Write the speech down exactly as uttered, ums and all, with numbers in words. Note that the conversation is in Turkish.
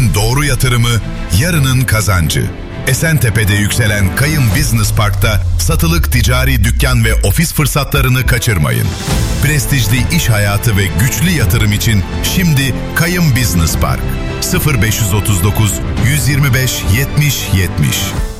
bugünün doğru yatırımı, yarının kazancı. Esentepe'de yükselen Kayım Business Park'ta satılık ticari dükkan ve ofis fırsatlarını kaçırmayın. Prestijli iş hayatı ve güçlü yatırım için şimdi Kayım Business Park. sıfır beş otuz dokuz yüz yirmi beş yetmiş yetmiş